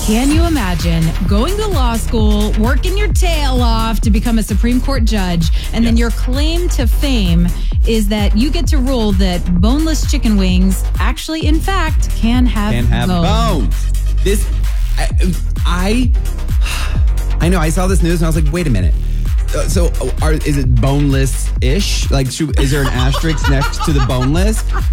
Can you imagine going to law school, working your tail off to become a Supreme Court judge, and then your claim to fame is that you get to rule that boneless chicken wings actually, in fact, can have bones. This, I know. I saw this news and I was like, wait a minute. So, is it boneless-ish? Like, is there an asterisk next to the boneless?